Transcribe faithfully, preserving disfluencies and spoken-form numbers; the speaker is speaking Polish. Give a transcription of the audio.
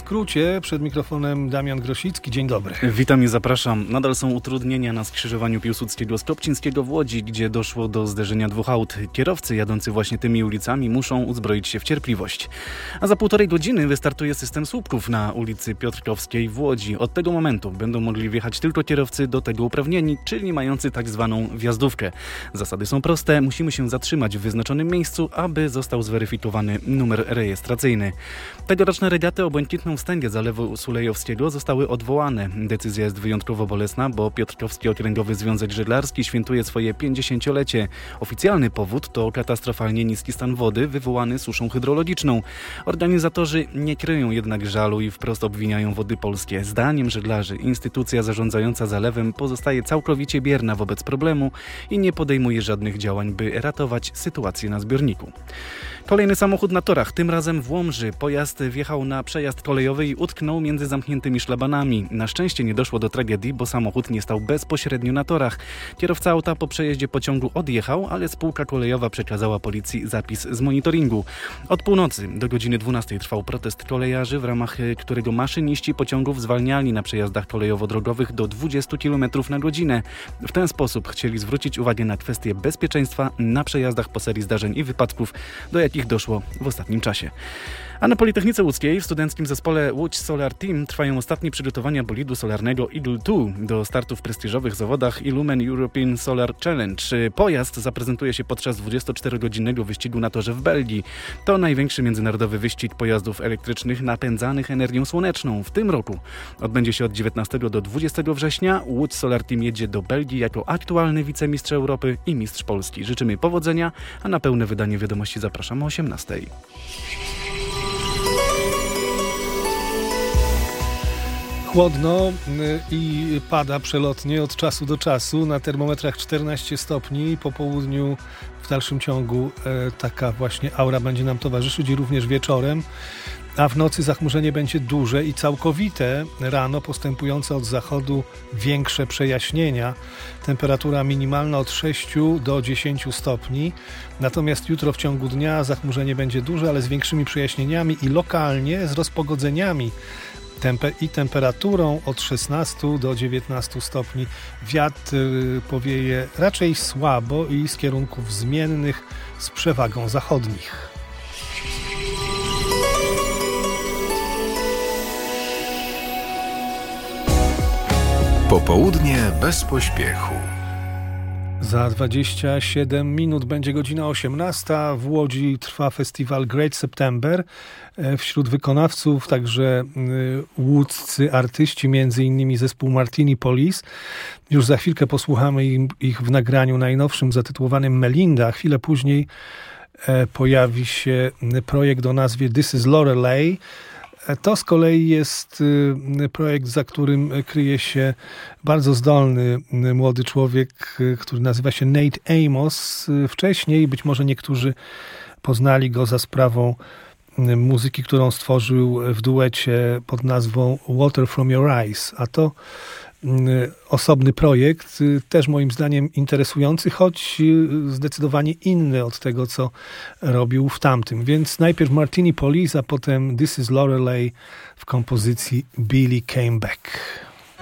skrócie. Przed mikrofonem Damian Grosicki. Dzień dobry. Witam i zapraszam. Nadal są utrudnienia na skrzyżowaniu Piłsudskiego z Kopczyńskiego w Łodzi, gdzie doszło do zderzenia dwóch aut. Kierowcy jadący właśnie tymi ulicami muszą uzbroić się w cierpliwość. A za półtorej godziny wystartuje system słupków na ulicy Piotrkowskiej w Łodzi. Od tego momentu będą mogli wjechać tylko kierowcy do tego uprawnieni, czyli mający tak zwaną wjazdówkę. Zasady są proste. Musimy się zatrzymać w wyznaczonym miejscu, aby został zweryfikowany numer rejestracyjny. Tegoroczne regaty o błękitną wstęgę Zalewu Sulejowskiego zostały odwołane. Decyzja jest wyjątkowo bolesna, bo Piotrkowski Okręgowy Związek Żeglarski świętuje swoje pięćdziesięciolecie. Oficjalny powód to katastrofalnie niski stan wody wywołany suszą hydrologiczną. Organizatorzy nie kryją jednak żalu i wprost obwiniają Wody Polskie. Zdaniem żeglarzy instytucja zarządzająca zalewem pozostaje całkowicie bierna wobec problemu i nie podejmuje żadnych działań, by ratować sytuację na zbiorniku. Kolejny samochód na torach, tym razem w Łomży. Pojazd wjechał na przejazd kolejowy i utknął między zamkniętymi szlabanami. Na szczęście nie doszło do tragedii, bo samochód nie stał bezpośrednio na torach. Kierowca auta po przejeździe pociągu odjechał, ale spółka kolejowa przekazała policji zapis z monitoringu. Od północy do godziny dwunastej trwał protest kolejarzy, w ramach którego maszyniści pociągów zwalniali na przejazdach kolejowo-drogowych do dwudziestu kilometrów na godzinę. W ten sposób chcieli zwrócić uwagę na kwestie bezpieczeństwa na przejazdach po serii zdarzeń i wypadków, do jakich doszło w ostatnim czasie. A na Politechnice Łódzkiej w studenckim zespole Łódź Solar Team trwają ostatnie przygotowania bolidu solarnego Eagle dwa do startu w prestiżowych zawodach Illumen European Solar Challenge. Pojazd zaprezentuje się podczas dwudziestoczterogodzinnego wyścigu na torze w Belgii. To największy międzynarodowy wyścig pojazdów elektrycznych napędzanych energią słoneczną. W tym roku odbędzie się od dziewiętnastego do dwudziestego września. Łódź Solar Team jedzie do Belgii jako aktualny wicemistrz Europy i mistrz Polski. Życzymy powodzenia, a na pełne wydanie wiadomości zapraszam o osiemnastej. Chłodno i pada przelotnie od czasu do czasu. Na termometrach czternaście stopni. Po południu w dalszym ciągu e, taka właśnie aura będzie nam towarzyszyć i również wieczorem. A w nocy zachmurzenie będzie duże i całkowite. Rano postępujące od zachodu większe przejaśnienia. Temperatura minimalna od sześciu do dziesięciu stopni. Natomiast jutro w ciągu dnia zachmurzenie będzie duże, ale z większymi przejaśnieniami i lokalnie z rozpogodzeniami. Tempe- i temperaturą od szesnastu do dziewiętnastu stopni. Wiatr powieje raczej słabo i z kierunków zmiennych z przewagą zachodnich. Popołudnie bez pośpiechu. Za dwadzieścia siedem minut będzie godzina osiemnasta. W Łodzi trwa festiwal Great September. Wśród wykonawców także łódzcy artyści, między innymi zespół Martini Police. Już za chwilkę posłuchamy ich w nagraniu najnowszym zatytułowanym Melinda. Chwilę później pojawi się projekt o nazwie This is Lorelei. To z kolei jest projekt, za którym kryje się bardzo zdolny młody człowiek, który nazywa się Nate Amos. Wcześniej być może niektórzy poznali go za sprawą muzyki, którą stworzył w duecie pod nazwą Water from Your Eyes, a to osobny projekt, też moim zdaniem interesujący, choć zdecydowanie inny od tego, co robił w tamtym. Więc najpierw Martini Police, a potem This is Lorelei w kompozycji Billy Came Back.